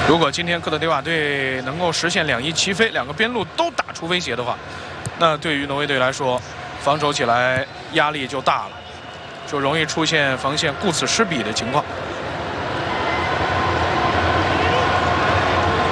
如果今天科特迪瓦队能够实现2-1齐飞，两个边路都打出威胁的话，那对于挪威队来说，防守起来压力就大了，就容易出现防线顾此失彼的情况。